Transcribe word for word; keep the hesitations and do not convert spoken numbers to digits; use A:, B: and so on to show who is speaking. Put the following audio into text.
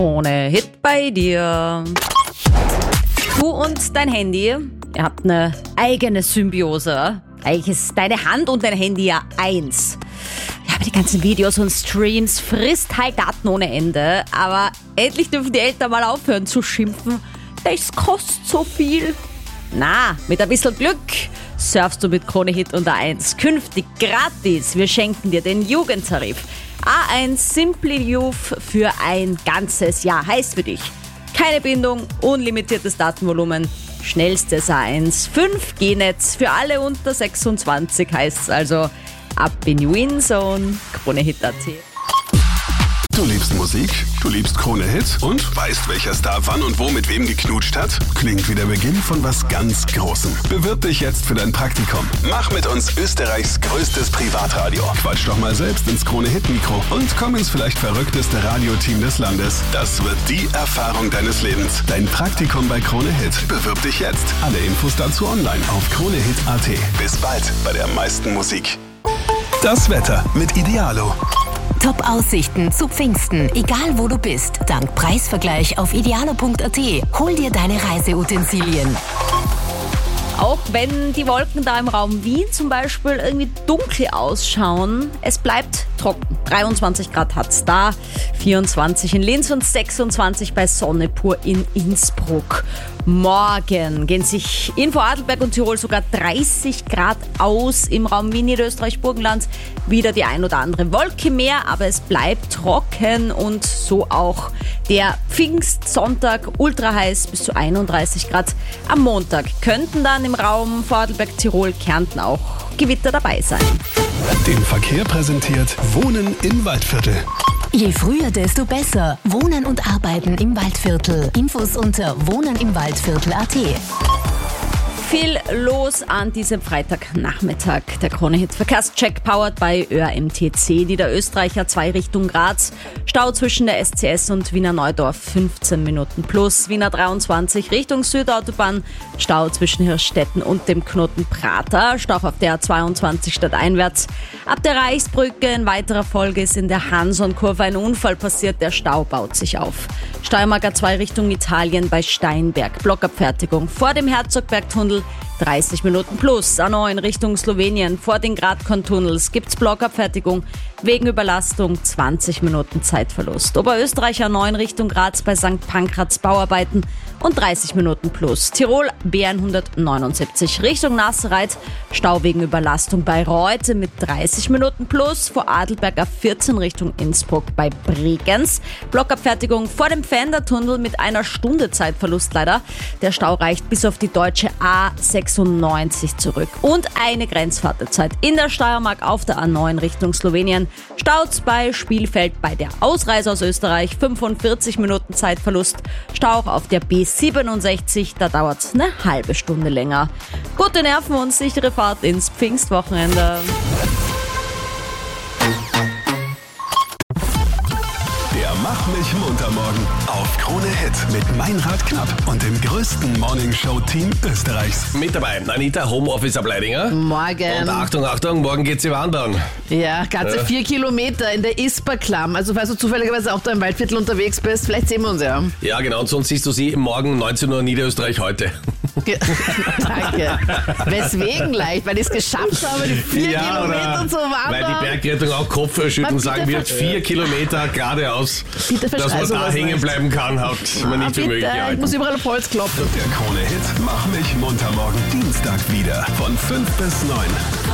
A: Ohne Hit bei dir. Du und dein Handy, ihr habt eine eigene Symbiose. Eigentlich ist deine Hand und dein Handy ja eins. Ja, aber die ganzen Videos und Streams frisst halt Daten ohne Ende. Aber endlich dürfen die Eltern mal aufhören zu schimpfen. Das kostet so viel. Na, mit ein bisschen Glück surfst du mit Krone Hit unter eins. Künftig gratis. Wir schenken dir den Jugendtarif. A eins Simply Youth für ein ganzes Jahr heißt für dich: keine Bindung, unlimitiertes Datenvolumen, schnellstes A eins, fünf G Netz für alle unter sechsundzwanzig heißt es also ab in Winzone. Krone Hit Punkt at.
B: Du liebst Musik, du liebst Krone Hit und weißt, welcher Star wann und wo mit wem geknutscht hat? Klingt wie der Beginn von was ganz Großem. Bewirb dich jetzt für dein Praktikum. Mach mit uns Österreichs größtes Privatradio. Quatsch doch mal selbst ins Krone Hit Mikro und komm ins vielleicht verrückteste Radioteam des Landes. Das wird die Erfahrung deines Lebens. Dein Praktikum bei Krone Hit. Bewirb dich jetzt. Alle Infos dazu online auf krone hit punkt at. Bis bald bei der meisten Musik. Das Wetter mit Idealo.
C: Top-Aussichten zu Pfingsten, egal wo du bist. Dank Preisvergleich auf idealo punkt at. Hol dir deine Reiseutensilien.
A: Auch wenn die Wolken da im Raum Wien zum Beispiel irgendwie dunkel ausschauen, es bleibt trocken. dreiundzwanzig Grad hat's da, vierundzwanzig in Linz und sechsundzwanzig bei Sonne pur in Innsbruck. Morgen gehen sich in Vorarlberg und Tirol sogar dreißig Grad aus. Im Raum Wien, Niederösterreich, Burgenland wieder die ein oder andere Wolke mehr, aber es bleibt trocken und so auch der Pfingstsonntag ultra heiß bis zu einunddreißig Grad. Am Montag könnten dann im Raum Vorarlberg, Tirol, Kärnten auch Gewitter dabei sein.
B: Den Verkehr präsentiert Wohnen im Waldviertel.
C: Je früher, desto besser. Wohnen und Arbeiten im Waldviertel. Infos unter wohnen im Waldviertel punkt at.
A: Viel los an diesem Freitagnachmittag. Der Krone Hit Verkehrscheck powered by Ö R M T C. Niederösterreicher zwei Richtung Graz. Stau zwischen der S C S und Wiener Neudorf fünfzehn Minuten plus. Wiener dreiundzwanzig Richtung Südautobahn. Stau zwischen Hirschstetten und dem Knoten Prater. Stau auf der A zweiundzwanzig stadteinwärts. Ab der Reichsbrücke in weiterer Folge ist in der Hanson-Kurve ein Unfall passiert. Der Stau baut sich auf. Steiermark A zwei Richtung Italien bei Steinberg. Blockabfertigung vor dem Herzogbergtunnel. dreißig Minuten plus. A neun Richtung Slowenien. Vor den Gradkorn-Tunnels gibt's Blockabfertigung. Wegen Überlastung zwanzig Minuten Zeitverlust. Oberösterreich A neun Richtung Graz bei Sankt Pankrats Bauarbeiten und dreißig Minuten plus. Tirol B hundertneunundsiebzig Richtung Nassereit. Stau wegen Überlastung bei Reute mit dreißig Minuten plus. Vor Adelberg A vierzehn Richtung Innsbruck bei Bregenz. Blockabfertigung vor dem Pfändertunnel mit einer Stunde Zeitverlust leider. Der Stau reicht bis auf die deutsche A sechsundneunzig zurück. Und eine Grenzwartezeit in der Steiermark auf der A neun Richtung Slowenien. Staus bei Spielfeld bei der Ausreise aus Österreich. fünfundvierzig Minuten Zeitverlust. Stau auch auf der B siebenundsechzig. Da dauert es eine halbe Stunde länger. Gute Nerven und sichere Fahrt ins Pfingstwochenende.
B: Mach mich munter morgen auf Krone Hit mit Meinrad Knapp und dem größten Morningshow-Team Österreichs.
D: Mit dabei Anita, Homeoffice-Ableidinger.
E: Morgen.
D: Und Achtung, Achtung, morgen geht's sie wandern.
E: Ja, ganze
D: Äh.
E: vier Kilometer in der Isperklamm. Also falls du zufälligerweise auch da im Waldviertel unterwegs bist, vielleicht sehen wir uns ja.
D: Ja, genau, und sonst siehst du sie morgen neunzehn Uhr Niederösterreich heute.
E: Ja, danke. Weswegen leicht? Weil ich es geschafft habe, die vier Kilometer zu wandern.
D: weil die Bergrettung auch Kopfschütteln
E: Man,
D: sagen
E: bitte
D: wird,
E: ver-
D: vier Kilometer geradeaus.
E: Bitte
D: Dass
E: verschrei
D: man da
E: sowas
D: hängen
E: nicht.
D: bleiben kann, hat man
E: Ah,
D: nicht für möglich
E: bitte, ich
D: gehalten.
E: muss überall auf Holz klopfen.
B: Der Krone Hit Mach mich munter morgen Dienstag wieder von fünf bis neun.